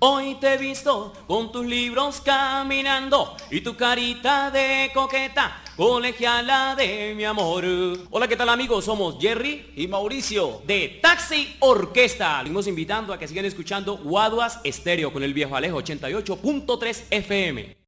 Hoy te he visto con tus libros caminando y tu carita de coqueta, colegiala de mi amor. Hola, ¿qué tal amigos? Somos Jerry y Mauricio de Taxi Orquesta. Les invitando a que sigan escuchando Guaduas Estéreo con el viejo Alejo 88.3 FM.